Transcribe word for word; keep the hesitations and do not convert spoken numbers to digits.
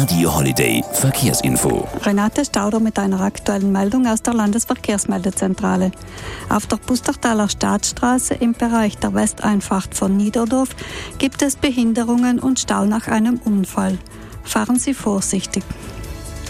Radio Holiday Verkehrsinfo. Renate Stauder mit einer aktuellen Meldung aus der Landesverkehrsmeldezentrale. Auf der Pustertaler Staatsstraße im Bereich der Westeinfahrt von Niederdorf gibt es Behinderungen und Stau nach einem Unfall. Fahren Sie vorsichtig.